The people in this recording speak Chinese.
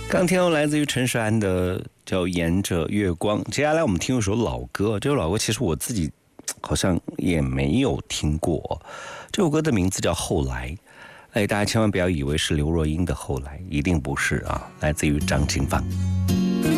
刚听到来自于陈势安的叫《沿着月光》，接下来我们听一首老歌。这首老歌其实我自己好像也没有听过，这首歌的名字叫《后来》。大家千万不要以为是刘若英的《后来》，一定不是啊，来自于张清芳。